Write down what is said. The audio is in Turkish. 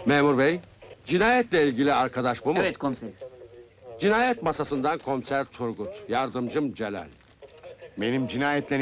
Memur bey, cinayetle ilgili arkadaş bu mu? Evet komiserim. Cinayet masasından komiser Turgut, yardımcım Celal. Benim cinayetle